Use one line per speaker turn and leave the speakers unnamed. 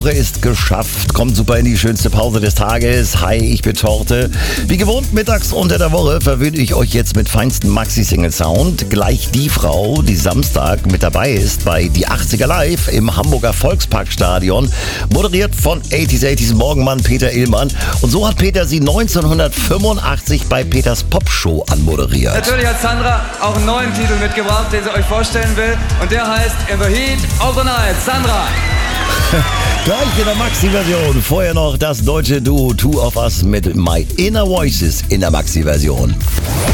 Ist geschafft, kommt super in die schönste Pause des Tages. Hi, ich bin Torte. Wie gewohnt, mittags unter der Woche verwöhne ich euch jetzt mit feinstem Maxi-Single-Sound. Gleich die Frau, die Samstag mit dabei ist bei Die 80er Live im Hamburger Volksparkstadion. Moderiert von 80s Morgenmann Peter Illmann. Und so hat Peter sie 1985 bei Peters Popshow anmoderiert.
Natürlich hat Sandra auch einen neuen Titel mitgebracht, den sie euch vorstellen will. Und der heißt In the Heat of the Night. Sandra!
Gleich in der Maxi-Version. Vorher noch das deutsche Duo Two of Us mit My Inner Voices in der Maxi-Version.